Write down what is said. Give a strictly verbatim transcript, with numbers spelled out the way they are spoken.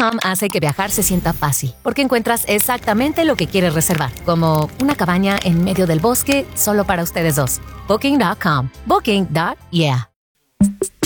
com hace que viajar se sienta fácil, porque encuentras exactamente lo que quieres reservar, como una cabaña en medio del bosque solo para ustedes dos. Booking punto com. Booking. Yeah.